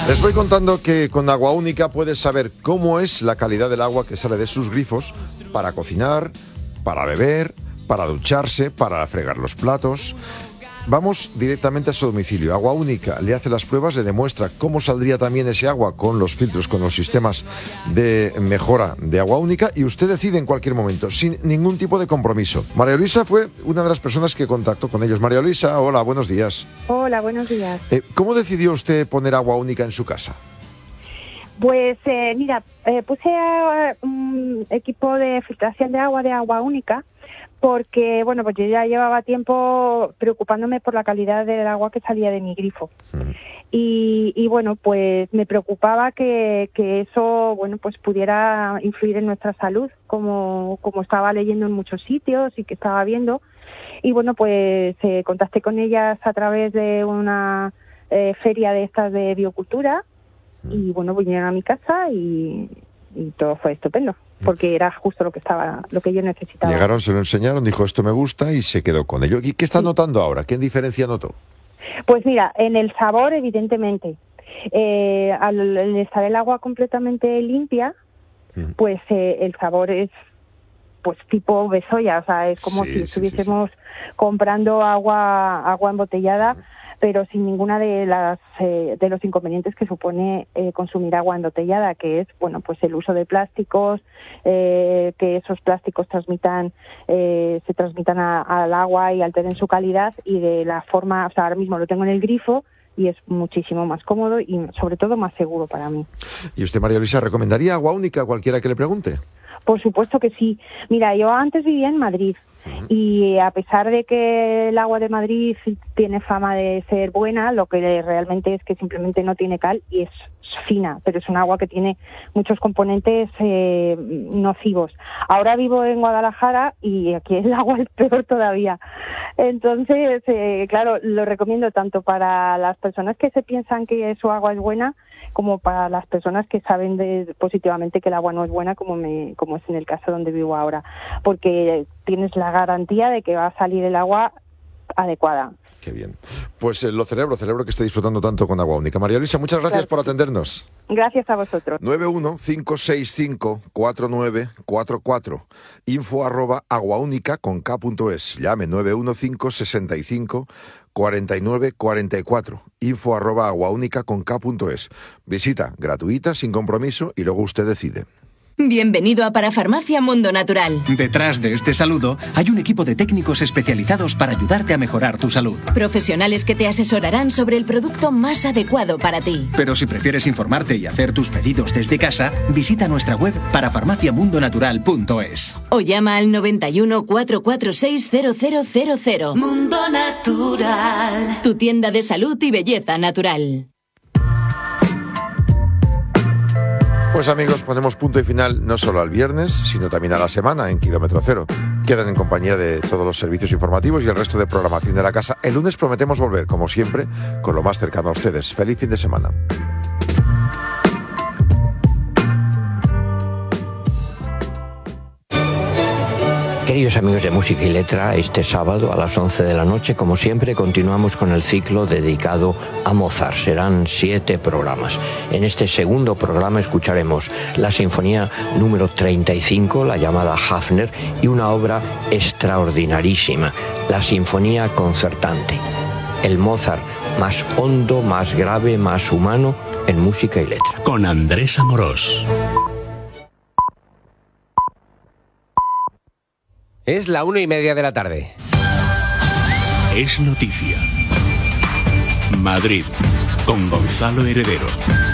Les voy contando que con Agua Única puedes saber cómo es la calidad del agua que sale de sus grifos para cocinar, para beber, para ducharse, para fregar los platos. Vamos directamente a su domicilio. Agua Única le hace las pruebas, le demuestra cómo saldría también ese agua con los filtros, con los sistemas de mejora de Agua Única, y usted decide en cualquier momento, sin ningún tipo de compromiso. María Luisa fue una de las personas que contactó con ellos. María Luisa, hola, buenos días. Hola, buenos días. ¿Cómo decidió usted poner Agua Única en su casa? Pues mira, puse un equipo de filtración de Agua Única, porque, bueno, pues yo ya llevaba tiempo preocupándome por la calidad del agua que salía de mi grifo. Y bueno, pues me preocupaba que eso, bueno, pues pudiera influir en nuestra salud, como estaba leyendo en muchos sitios y que estaba viendo. Y bueno, pues contacté con ellas a través de una feria de estas de biocultura, y bueno, vinieron a mi casa y todo fue estupendo, porque era justo lo que yo necesitaba. Llegaron, se lo enseñaron, dijo esto me gusta y se quedó con ello. ¿Y qué está notando ahora? ¿Qué diferencia notó? Pues mira, en el sabor, evidentemente, al estar el agua completamente limpia, pues el sabor es pues tipo besoya, o sea, es como si estuviésemos comprando agua embotellada, pero sin ninguna de los inconvenientes que supone consumir agua embotellada, que es, bueno, pues el uso de plásticos, que esos plásticos se transmitan al agua y alteren su calidad, y de la forma, o sea, ahora mismo lo tengo en el grifo y es muchísimo más cómodo y sobre todo más seguro para mí. ¿Y usted, María Luisa, recomendaría Agua Única a cualquiera que le pregunte? Por supuesto que sí. Mira, yo antes vivía en Madrid, y a pesar de que el agua de Madrid tiene fama de ser buena, lo que realmente es que simplemente no tiene cal y es fina, pero es un agua que tiene muchos componentes nocivos. Ahora vivo en Guadalajara y aquí el agua es peor todavía. Entonces, claro, lo recomiendo tanto para las personas que se piensan que su agua es buena, como para las personas que saben positivamente que el agua no es buena, como es en el caso donde vivo ahora, porque tienes la garantía de que va a salir el agua adecuada. Qué bien. Pues lo celebro que esté disfrutando tanto con Agua Única. María Luisa, muchas gracias por atendernos. Gracias a vosotros. 915654944, info@aguaunica.es. Llame 915654944, info@aguaunica.es. Visita gratuita, sin compromiso, y luego usted decide. Bienvenido a Parafarmacia Mundo Natural. Detrás de este saludo hay un equipo de técnicos especializados para ayudarte a mejorar tu salud. Profesionales que te asesorarán sobre el producto más adecuado para ti. Pero si prefieres informarte y hacer tus pedidos desde casa, visita nuestra web parafarmaciamundonatural.es. O llama al 91 446 0000. Mundo Natural. Tu tienda de salud y belleza natural. Pues amigos, ponemos punto y final no solo al viernes, sino también a la semana en Kilómetro Cero. Quedan en compañía de todos los servicios informativos y el resto de programación de la casa. El lunes prometemos volver, como siempre, con lo más cercano a ustedes. Feliz fin de semana. Queridos amigos de Música y Letra, este sábado a las 11 de la noche, como siempre, continuamos con el ciclo dedicado a Mozart. Serán 7 programas. En este segundo programa escucharemos la Sinfonía número 35, la llamada Hafner, y una obra extraordinarísima, la Sinfonía Concertante. El Mozart más hondo, más grave, más humano en Música y Letra. Con Andrés Amorós. Es la 1:30 de la tarde. Es noticia. Madrid, con Gonzalo Heredero.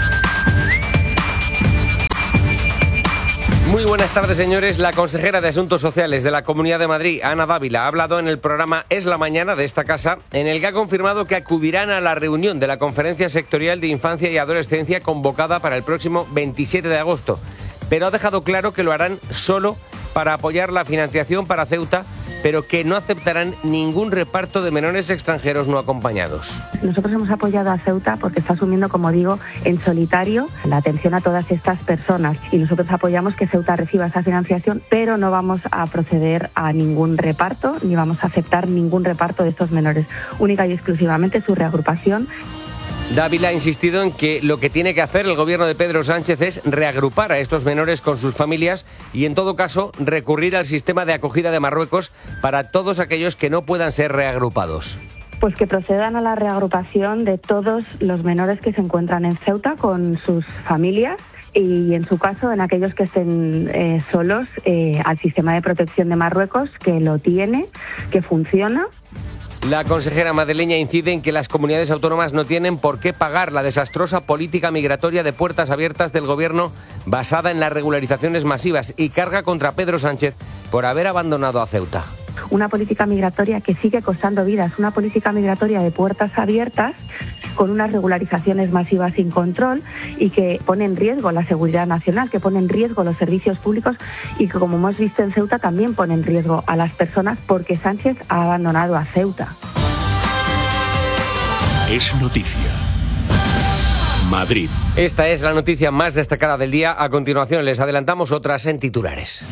Muy buenas tardes, señores. La consejera de Asuntos Sociales de la Comunidad de Madrid, Ana Dávila, ha hablado en el programa Es la Mañana de esta casa, en el que ha confirmado que acudirán a la reunión de la Conferencia Sectorial de Infancia y Adolescencia convocada para el próximo 27 de agosto. Pero ha dejado claro que lo harán solo para apoyar la financiación para Ceuta, pero que no aceptarán ningún reparto de menores extranjeros no acompañados. Nosotros hemos apoyado a Ceuta porque está asumiendo, como digo, en solitario la atención a todas estas personas, y nosotros apoyamos que Ceuta reciba esa financiación, pero no vamos a proceder a ningún reparto, ni vamos a aceptar ningún reparto de estos menores, única y exclusivamente su reagrupación. Dávila ha insistido en que lo que tiene que hacer el gobierno de Pedro Sánchez es reagrupar a estos menores con sus familias y, en todo caso, recurrir al sistema de acogida de Marruecos para todos aquellos que no puedan ser reagrupados. Pues que procedan a la reagrupación de todos los menores que se encuentran en Ceuta con sus familias y, en su caso, en aquellos que estén solos, al sistema de protección de Marruecos, que lo tiene, que funciona. La consejera madrileña incide en que las comunidades autónomas no tienen por qué pagar la desastrosa política migratoria de puertas abiertas del gobierno basada en las regularizaciones masivas y carga contra Pedro Sánchez por haber abandonado a Ceuta. Una política migratoria que sigue costando vidas, una política migratoria de puertas abiertas con unas regularizaciones masivas sin control y que pone en riesgo la seguridad nacional, que pone en riesgo los servicios públicos y que, como hemos visto en Ceuta, también pone en riesgo a las personas porque Sánchez ha abandonado a Ceuta. Es noticia. Madrid. Esta es la noticia más destacada del día. A continuación les adelantamos otras en titulares.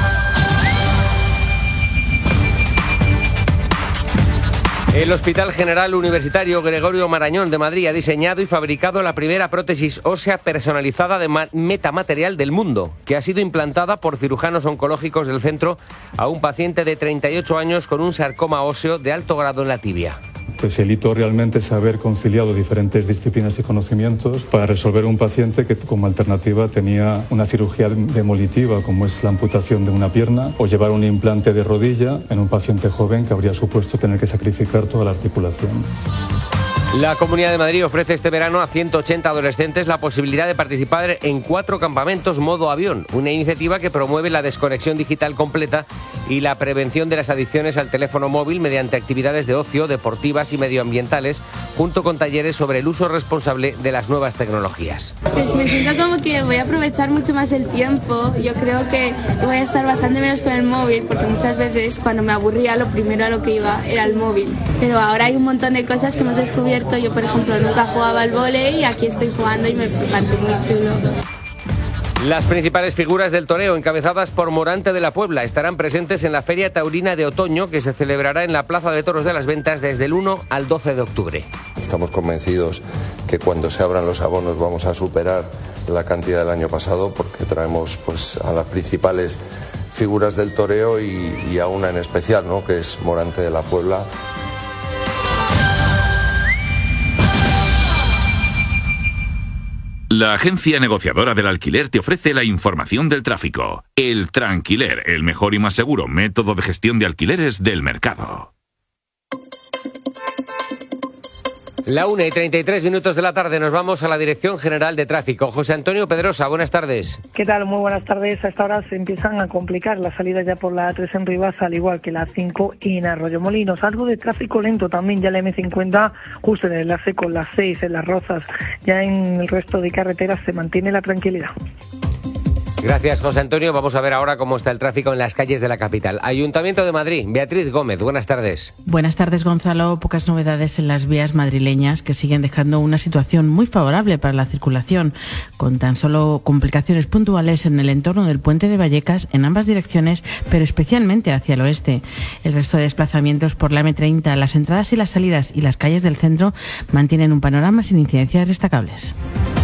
El Hospital General Universitario Gregorio Marañón de Madrid ha diseñado y fabricado la primera prótesis ósea personalizada de metamaterial del mundo, que ha sido implantada por cirujanos oncológicos del centro a un paciente de 38 años con un sarcoma óseo de alto grado en la tibia. Pues el hito realmente es haber conciliado diferentes disciplinas y conocimientos para resolver un paciente que como alternativa tenía una cirugía demolitiva, como es la amputación de una pierna, o llevar un implante de rodilla en un paciente joven que habría supuesto tener que sacrificar toda la articulación. La Comunidad de Madrid ofrece este verano a 180 adolescentes la posibilidad de participar en 4 campamentos modo avión, una iniciativa que promueve la desconexión digital completa y la prevención de las adicciones al teléfono móvil mediante actividades de ocio, deportivas y medioambientales, junto con talleres sobre el uso responsable de las nuevas tecnologías. Pues me siento como que voy a aprovechar mucho más el tiempo. Yo creo que voy a estar bastante menos con el móvil, porque muchas veces cuando me aburría lo primero a lo que iba era el móvil. Pero ahora hay un montón de cosas que hemos descubierto. Yo, por ejemplo, nunca jugaba al vóley y aquí estoy jugando y me parece muy chulo. Las principales figuras del toreo, encabezadas por Morante de la Puebla, estarán presentes en la Feria Taurina de Otoño, que se celebrará en la Plaza de Toros de las Ventas desde el 1 al 12 de octubre. Estamos convencidos que cuando se abran los abonos vamos a superar la cantidad del año pasado, porque traemos pues a las principales figuras del toreo y a una en especial, ¿no?, que es Morante de la Puebla. La agencia negociadora del alquiler te ofrece la información del tráfico. El Tranquiler, el mejor y más seguro método de gestión de alquileres del mercado. La 1:33 de la tarde, nos vamos a la Dirección General de Tráfico. José Antonio Pedrosa, buenas tardes. ¿Qué tal? Muy buenas tardes. A esta hora se empiezan a complicar las salidas ya por la A3 en Rivas, al igual que la 5 en Arroyomolinos. Algo de tráfico lento también ya la M50, justo en el enlace con la 6 en Las Rozas. Ya en el resto de carreteras se mantiene la tranquilidad. Gracias, José Antonio. Vamos a ver ahora cómo está el tráfico en las calles de la capital. Ayuntamiento de Madrid, Beatriz Gómez, buenas tardes. Buenas tardes, Gonzalo. Pocas novedades en las vías madrileñas, que siguen dejando una situación muy favorable para la circulación, con tan solo complicaciones puntuales en el entorno del puente de Vallecas en ambas direcciones, pero especialmente hacia el oeste. El resto de desplazamientos por la M30, las entradas y las salidas y las calles del centro mantienen un panorama sin incidencias destacables.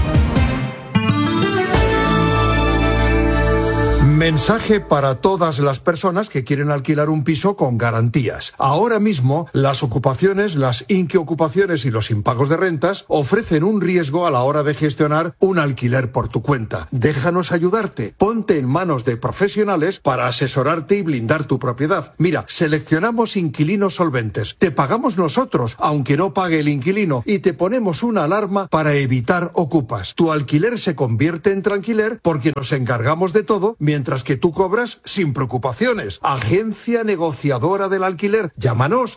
Mensaje para todas las personas que quieren alquilar un piso con garantías. Ahora mismo, las ocupaciones, las inquiocupaciones y los impagos de rentas ofrecen un riesgo a la hora de gestionar un alquiler por tu cuenta. Déjanos ayudarte. Ponte en manos de profesionales para asesorarte y blindar tu propiedad. Mira, seleccionamos inquilinos solventes. Te pagamos nosotros, aunque no pague el inquilino, y te ponemos una alarma para evitar ocupas. Tu alquiler se convierte en tranquiler porque nos encargamos de todo, mientras que tú cobras sin preocupaciones. Agencia negociadora del alquiler. Llámanos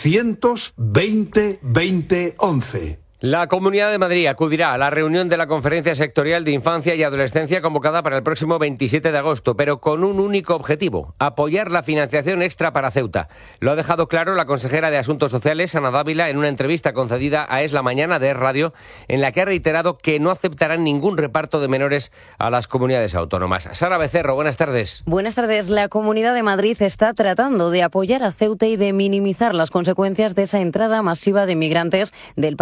920 20 11. La Comunidad de Madrid acudirá a la reunión de la Conferencia Sectorial de Infancia y Adolescencia convocada para el próximo 27 de agosto, pero con un único objetivo: apoyar la financiación extra para Ceuta. Lo ha dejado claro la consejera de Asuntos Sociales, Ana Dávila, en una entrevista concedida a Es la Mañana de Es Radio, en la que ha reiterado que no aceptarán ningún reparto de menores a las comunidades autónomas. Sara Becerro, buenas tardes. Buenas tardes. La Comunidad de Madrid está tratando de apoyar a Ceuta y de minimizar las consecuencias de esa entrada masiva de migrantes del pasado 30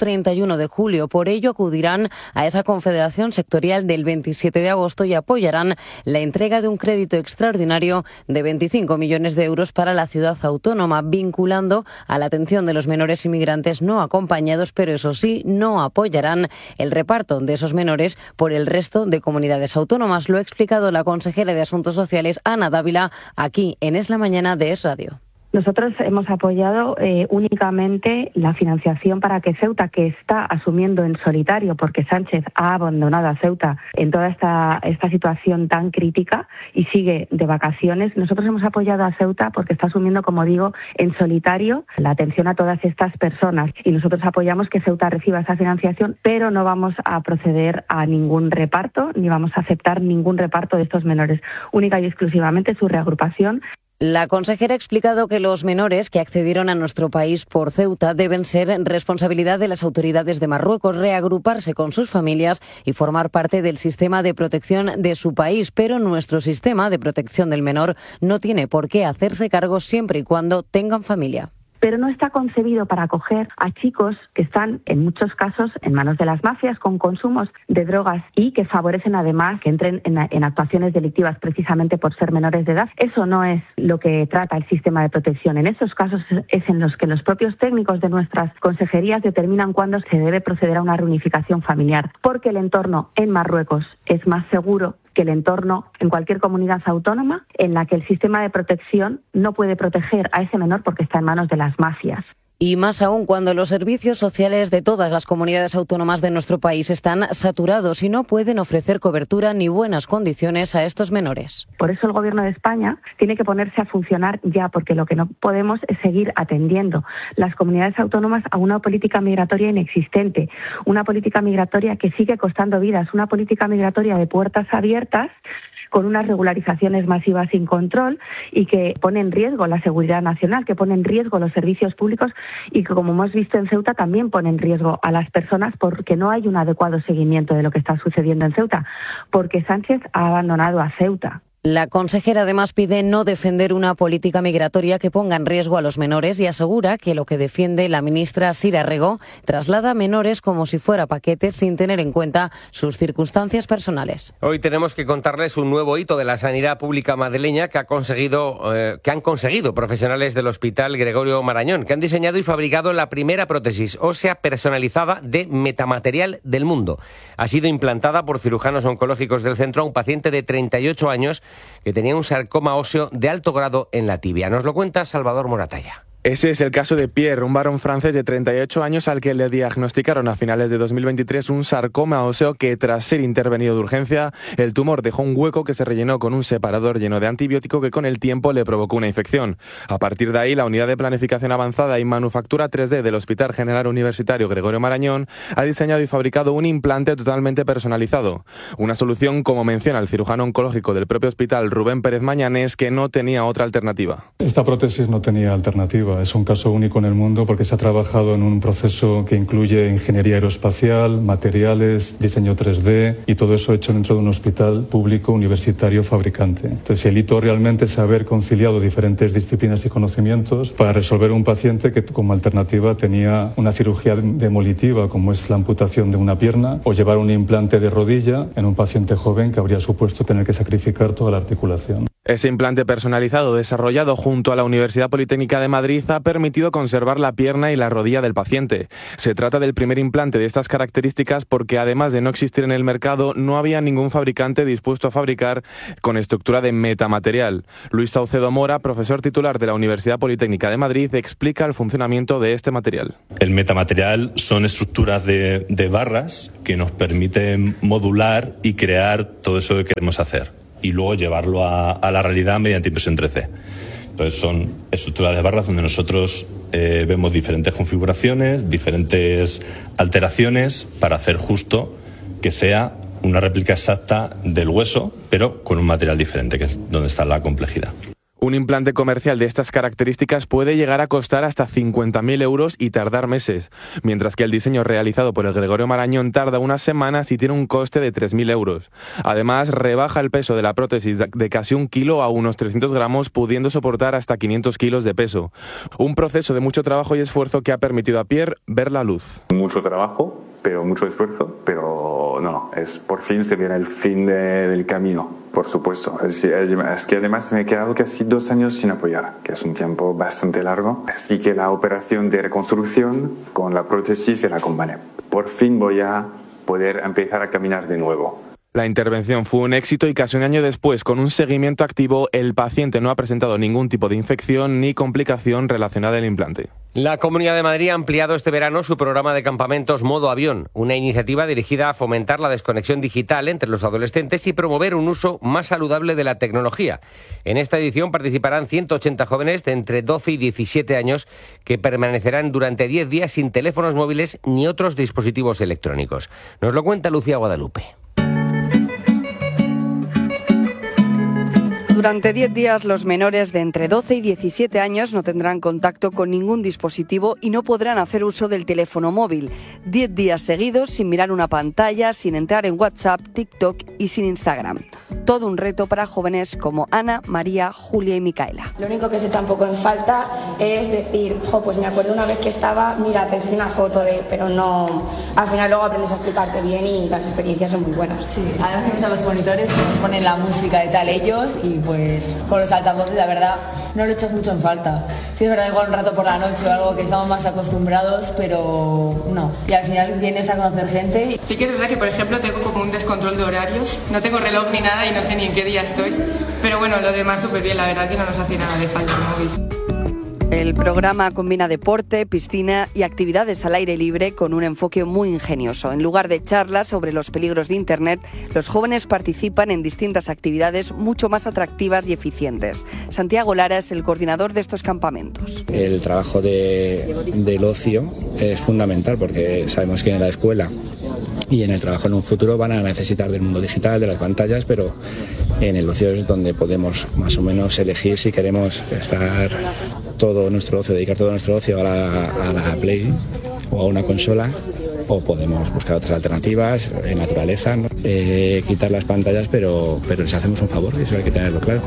31 de julio. Por ello acudirán a esa confederación sectorial del 27 de agosto y apoyarán la entrega de un crédito extraordinario de 25 millones de euros para la ciudad autónoma, vinculando a la atención de los menores inmigrantes no acompañados, pero eso sí, no apoyarán el reparto de esos menores por el resto de comunidades autónomas. Lo ha explicado la consejera de Asuntos Sociales, Ana Dávila, aquí en Es la Mañana de Es Radio. Nosotros hemos apoyado únicamente la financiación para que Ceuta, que está asumiendo en solitario, porque Sánchez ha abandonado a Ceuta en toda esta situación tan crítica y sigue de vacaciones, nosotros hemos apoyado a Ceuta porque está asumiendo, como digo, en solitario la atención a todas estas personas. Y nosotros apoyamos que Ceuta reciba esa financiación, pero no vamos a proceder a ningún reparto, ni vamos a aceptar ningún reparto de estos menores. Única y exclusivamente su reagrupación. La consejera ha explicado que los menores que accedieron a nuestro país por Ceuta deben ser responsabilidad de las autoridades de Marruecos, reagruparse con sus familias y formar parte del sistema de protección de su país. Pero nuestro sistema de protección del menor no tiene por qué hacerse cargo siempre y cuando tengan familia. Pero no está concebido para acoger a chicos que están, en muchos casos, en manos de las mafias con consumos de drogas y que favorecen además que entren en actuaciones delictivas precisamente por ser menores de edad. Eso no es lo que trata el sistema de protección. En esos casos es en los que los propios técnicos de nuestras consejerías determinan cuándo se debe proceder a una reunificación familiar, porque el entorno en Marruecos es más seguro que el entorno en cualquier comunidad autónoma en la que el sistema de protección no puede proteger a ese menor porque está en manos de las mafias. Y más aún cuando los servicios sociales de todas las comunidades autónomas de nuestro país están saturados y no pueden ofrecer cobertura ni buenas condiciones a estos menores. Por eso el Gobierno de España tiene que ponerse a funcionar ya, porque lo que no podemos es seguir atendiendo las comunidades autónomas a una política migratoria inexistente, una política migratoria que sigue costando vidas, una política migratoria de puertas abiertas, con unas regularizaciones masivas sin control y que pone en riesgo la seguridad nacional, que pone en riesgo los servicios públicos y que, como hemos visto en Ceuta, también pone en riesgo a las personas porque no hay un adecuado seguimiento de lo que está sucediendo en Ceuta, porque Sánchez ha abandonado a Ceuta. La consejera además pide no defender una política migratoria que ponga en riesgo a los menores y asegura que lo que defiende la ministra Sira Rego traslada a menores como si fuera paquetes sin tener en cuenta sus circunstancias personales. Hoy tenemos que contarles un nuevo hito de la sanidad pública madrileña que han conseguido profesionales del Hospital Gregorio Marañón, que han diseñado y fabricado la primera prótesis ósea personalizada de metamaterial del mundo. Ha sido implantada por cirujanos oncológicos del centro a un paciente de 38 años que tenía un sarcoma óseo de alto grado en la tibia. Nos lo cuenta Salvador Moratalla. Ese es el caso de Pierre, un varón francés de 38 años al que le diagnosticaron a finales de 2023 un sarcoma óseo que, tras ser intervenido de urgencia, el tumor dejó un hueco que se rellenó con un separador lleno de antibiótico que con el tiempo le provocó una infección. A partir de ahí, la Unidad de Planificación Avanzada y Manufactura 3D del Hospital General Universitario Gregorio Marañón ha diseñado y fabricado un implante totalmente personalizado. Una solución, como menciona el cirujano oncológico del propio hospital, Rubén Pérez Mañanes, que no tenía otra alternativa. Esta prótesis no tenía alternativa. Es un caso único en el mundo porque se ha trabajado en un proceso que incluye ingeniería aeroespacial, materiales, diseño 3D y todo eso hecho dentro de un hospital público universitario fabricante. Entonces, el hito realmente es haber conciliado diferentes disciplinas y conocimientos para resolver un paciente que como alternativa tenía una cirugía demolitiva, como es la amputación de una pierna, o llevar un implante de rodilla en un paciente joven que habría supuesto tener que sacrificar toda la articulación. Ese implante personalizado desarrollado junto a la Universidad Politécnica de Madrid ha permitido conservar la pierna y la rodilla del paciente. Se trata del primer implante de estas características porque, además de no existir en el mercado, no había ningún fabricante dispuesto a fabricar con estructura de metamaterial. Luis Saucedo Mora, profesor titular de la Universidad Politécnica de Madrid, explica el funcionamiento de este material. El metamaterial son estructuras de barras que nos permiten modular y crear todo eso que queremos hacer y luego llevarlo a la realidad mediante impresión 3D. Entonces son estructuras de barras donde nosotros vemos diferentes configuraciones, diferentes alteraciones para hacer justo que sea una réplica exacta del hueso, pero con un material diferente, que es donde está la complejidad. Un implante comercial de estas características puede llegar a costar hasta 50.000 euros y tardar meses, mientras que el diseño realizado por el Gregorio Marañón tarda unas semanas y tiene un coste de 3.000 euros. Además, rebaja el peso de la prótesis de casi 1 kilo a unos 300 gramos, pudiendo soportar hasta 500 kilos de peso. Un proceso de mucho trabajo y esfuerzo que ha permitido a Pierre ver la luz. Mucho trabajo, pero mucho esfuerzo, pero no, por fin se viene el fin del camino. Por supuesto, es que además me he quedado casi 2 años sin apoyar, que es un tiempo bastante largo, así que la operación de reconstrucción con la prótesis se la acompañé. Por fin voy a poder empezar a caminar de nuevo. La intervención fue un éxito y casi un año después, con un seguimiento activo, el paciente no ha presentado ningún tipo de infección ni complicación relacionada al implante. La Comunidad de Madrid ha ampliado este verano su programa de campamentos Modo Avión, una iniciativa dirigida a fomentar la desconexión digital entre los adolescentes y promover un uso más saludable de la tecnología. En esta edición participarán 180 jóvenes de entre 12 y 17 años que permanecerán durante 10 días sin teléfonos móviles ni otros dispositivos electrónicos. Nos lo cuenta Lucía Guadalupe. Durante 10 días los menores de entre 12 y 17 años no tendrán contacto con ningún dispositivo y no podrán hacer uso del teléfono móvil. 10 días seguidos sin mirar una pantalla, sin entrar en WhatsApp, TikTok y sin Instagram. Todo un reto para jóvenes como Ana, María, Julia y Micaela. Lo único que se echa un poco en falta es decir, pues me acuerdo una vez que estaba, mira, te enseño una foto pero no, al final luego aprendes a explicarte bien y las experiencias son muy buenas. Sí, además tienes a los monitores que nos ponen la música y tal ellos y pues con los altavoces la verdad no lo echas mucho en falta. Sí es verdad, igual un rato por la noche o algo que estamos más acostumbrados, pero no. Y al final vienes a conocer gente. Sí que es verdad que, por ejemplo, tengo como un descontrol de horarios. No tengo reloj ni nada y no sé ni en qué día estoy. Pero bueno, lo demás súper bien, la verdad que no nos hace nada de falta el móvil. El programa combina deporte, piscina y actividades al aire libre con un enfoque muy ingenioso. En lugar de charlas sobre los peligros de Internet, los jóvenes participan en distintas actividades mucho más atractivas y eficientes. Santiago Lara es el coordinador de estos campamentos. El trabajo del ocio es fundamental porque sabemos que en la escuela y en el trabajo en un futuro van a necesitar del mundo digital, de las pantallas, pero en el ocio es donde podemos más o menos elegir si queremos estar todo nuestro ocio, dedicar todo nuestro ocio a la Play o a una consola, o podemos buscar otras alternativas en naturaleza, ¿no? Quitar las pantallas, pero les hacemos un favor y eso hay que tenerlo claro.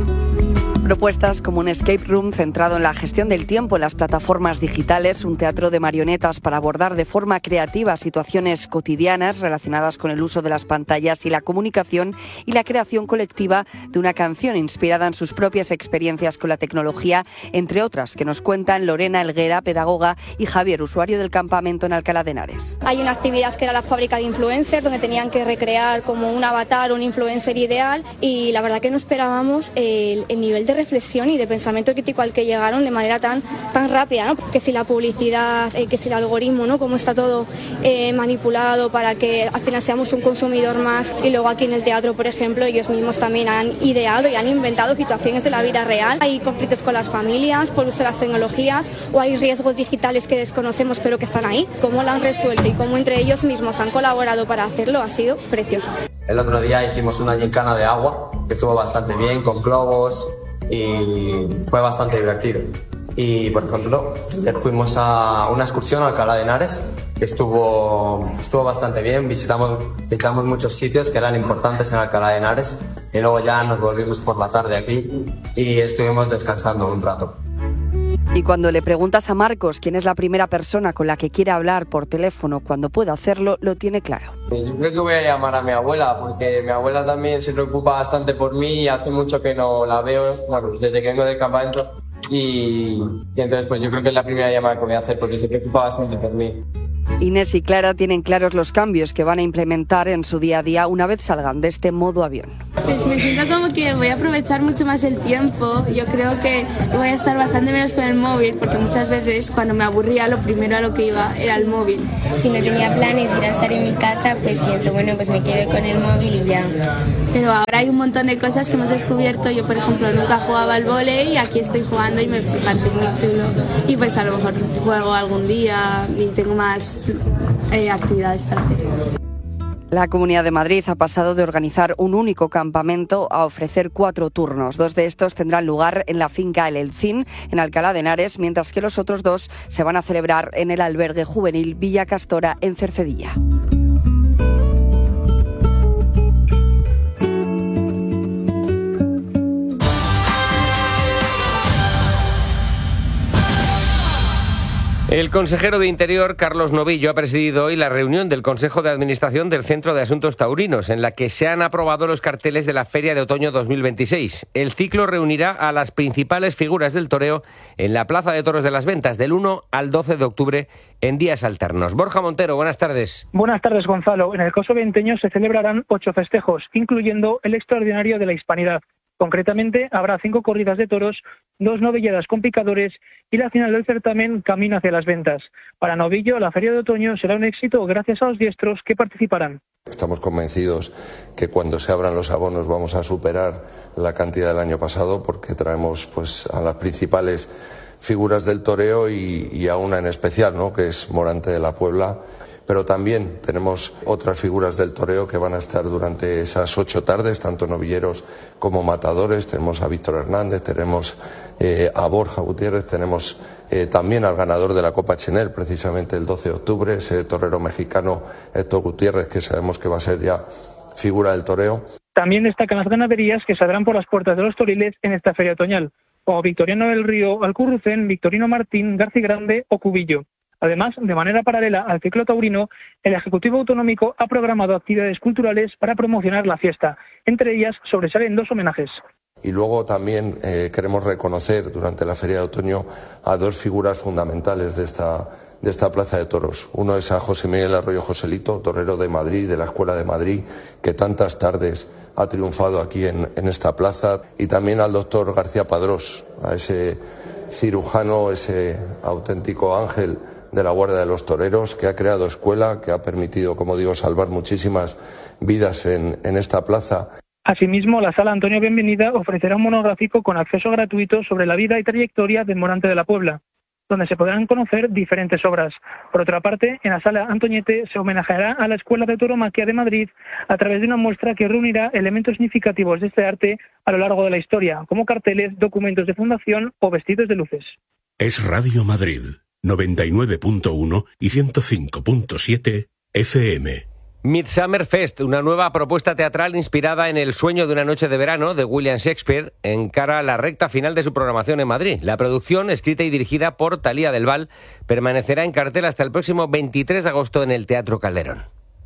Propuestas como un escape room centrado en la gestión del tiempo en las plataformas digitales, un teatro de marionetas para abordar de forma creativa situaciones cotidianas relacionadas con el uso de las pantallas y la comunicación, y la creación colectiva de una canción inspirada en sus propias experiencias con la tecnología, entre otras que nos cuentan Lorena Helguera, pedagoga, y Javier, usuario del campamento en Alcalá de Henares. Hay una actividad que era la fábrica de influencers, donde tenían que recrear como un avatar, un influencer ideal, y la verdad que no esperábamos el nivel de reflexión y de pensamiento crítico al que llegaron de manera tan rápida, ¿no? Que si la publicidad, que si el algoritmo, ¿no? Cómo está todo manipulado para que al final seamos un consumidor más. Y luego aquí en el teatro, por ejemplo, ellos mismos también han ideado y han inventado situaciones de la vida real. Hay conflictos con las familias por uso de las tecnologías, o hay riesgos digitales que desconocemos pero que están ahí. Cómo lo han resuelto y cómo entre ellos mismos han colaborado para hacerlo ha sido precioso. El otro día hicimos una gincana de agua que estuvo bastante bien, con globos, y fue bastante divertido. Y por ejemplo, fuimos a una excursión a Alcalá de Henares, que estuvo bastante bien. Visitamos muchos sitios que eran importantes en Alcalá de Henares, y luego ya nos volvimos por la tarde aquí y estuvimos descansando un rato. Y cuando le preguntas a Marcos quién es la primera persona con la que quiere hablar por teléfono cuando pueda hacerlo, lo tiene claro. Yo creo que voy a llamar a mi abuela, porque mi abuela también se preocupa bastante por mí y hace mucho que no la veo, bueno, desde que vengo del campamento, y entonces pues yo creo que es la primera llamada que voy a hacer porque se preocupa bastante por mí. Inés y Clara tienen claros los cambios que van a implementar en su día a día una vez salgan de este modo avión. Pues me siento como que voy a aprovechar mucho más el tiempo. Yo creo que voy a estar bastante menos con el móvil, porque muchas veces cuando me aburría lo primero a lo que iba era el móvil. Si no tenía planes ir a estar en mi casa, pues pienso, bueno, pues me quedo con el móvil y ya. Pero ahora hay un montón de cosas que hemos descubierto. Yo, por ejemplo, nunca jugaba al vóley y aquí estoy jugando y me parece muy chulo. Y pues a lo mejor juego algún día y tengo más actividades para hacer. La Comunidad de Madrid ha pasado de organizar un único campamento a ofrecer 4 turnos. 2 de estos tendrán lugar en la finca El Elcín, en Alcalá de Henares, mientras que los otros 2 se van a celebrar en el albergue juvenil Villa Castora, en Cercedilla. El consejero de Interior, Carlos Novillo, ha presidido hoy la reunión del Consejo de Administración del Centro de Asuntos Taurinos, en la que se han aprobado los carteles de la Feria de Otoño 2026. El ciclo reunirá a las principales figuras del toreo en la Plaza de Toros de las Ventas, del 1 al 12 de octubre, en días alternos. Borja Montero, buenas tardes. Buenas tardes, Gonzalo. En el Coso Venteño se celebrarán 8 festejos, incluyendo el extraordinario de la Hispanidad. Concretamente, habrá 5 corridas de toros, 2 novilladas con picadores y la final del certamen camino hacia las ventas. Para Novillo, la Feria de Otoño será un éxito gracias a los diestros que participarán. Estamos convencidos que cuando se abran los abonos vamos a superar la cantidad del año pasado, porque traemos a las principales figuras del toreo y a una en especial, ¿no?, que es Morante de la Puebla. Pero también tenemos otras figuras del toreo que van a estar durante esas 8 tardes, tanto novilleros como matadores. Tenemos a Víctor Hernández, tenemos a Borja Gutiérrez, tenemos también al ganador de la Copa Chenel, precisamente el 12 de octubre, ese torero mexicano Héctor Gutiérrez, que sabemos que va a ser ya figura del toreo. También destacan las ganaderías que saldrán por las puertas de los toriles en esta feria otoñal, como Victoriano del Río, Alcurrucén, Victorino Martín, García Grande o Cubillo. Además, de manera paralela al ciclo taurino, el Ejecutivo Autonómico ha programado actividades culturales para promocionar la fiesta. Entre ellas sobresalen 2 homenajes. Y luego también queremos reconocer durante la Feria de Otoño a 2 figuras fundamentales de esta Plaza de Toros. Uno es a José Miguel Arroyo Joselito, torero de Madrid, de la Escuela de Madrid, que tantas tardes ha triunfado aquí en esta plaza. Y también al doctor García Padrós, a ese cirujano, ese auténtico ángel de la Guardia de los Toreros, que ha creado escuela, que ha permitido, como digo, salvar muchísimas vidas en esta plaza. Asimismo, la Sala Antonio Bienvenida ofrecerá un monográfico con acceso gratuito sobre la vida y trayectoria del Morante de la Puebla, donde se podrán conocer diferentes obras. Por otra parte, en la Sala Antoñete se homenajeará a la Escuela de Tauromaquia de Madrid a través de una muestra que reunirá elementos significativos de este arte a lo largo de la historia, como carteles, documentos de fundación o vestidos de luces. Es Radio Madrid, 99.1 y 105.7 FM. Midsummer Fest, una nueva propuesta teatral inspirada en El sueño de una noche de verano de William Shakespeare, encara la recta final de su programación en Madrid. La producción, escrita y dirigida por Talía del Val, permanecerá en cartel hasta el próximo 23 de agosto en el Teatro Calderón.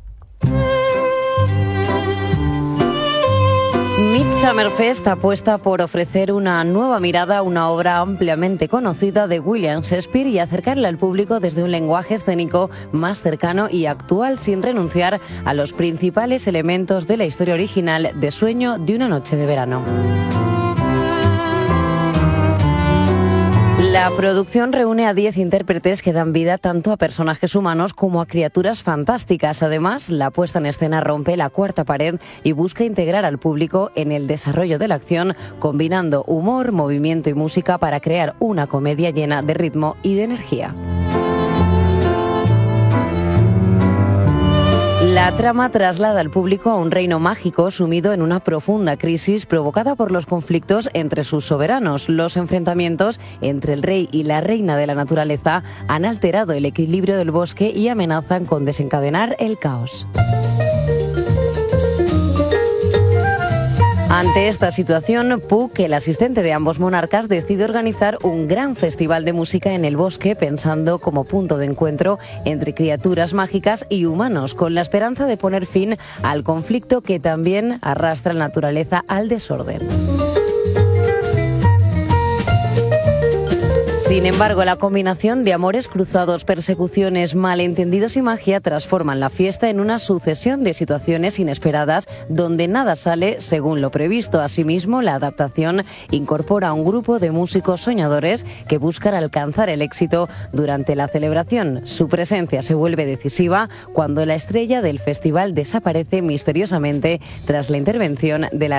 Midsummer Fest apuesta por ofrecer una nueva mirada a una obra ampliamente conocida de William Shakespeare y acercarla al público desde un lenguaje escénico más cercano y actual, sin renunciar a los principales elementos de la historia original de Sueño de una noche de verano. La producción reúne a 10 intérpretes que dan vida tanto a personajes humanos como a criaturas fantásticas. Además, la puesta en escena rompe la cuarta pared y busca integrar al público en el desarrollo de la acción, combinando humor, movimiento y música para crear una comedia llena de ritmo y de energía. La trama traslada al público a un reino mágico sumido en una profunda crisis provocada por los conflictos entre sus soberanos. Los enfrentamientos entre el rey y la reina de la naturaleza han alterado el equilibrio del bosque y amenazan con desencadenar el caos. Ante esta situación, Puck, el asistente de ambos monarcas, decide organizar un gran festival de música en el bosque, pensando como punto de encuentro entre criaturas mágicas y humanos, con la esperanza de poner fin al conflicto que también arrastra la naturaleza al desorden. Sin embargo, la combinación de amores cruzados, persecuciones, malentendidos y magia transforman la fiesta en una sucesión de situaciones inesperadas donde nada sale según lo previsto. Asimismo, la adaptación incorpora a un grupo de músicos soñadores que buscan alcanzar el éxito durante la celebración. Su presencia se vuelve decisiva cuando la estrella del festival desaparece misteriosamente tras la intervención de la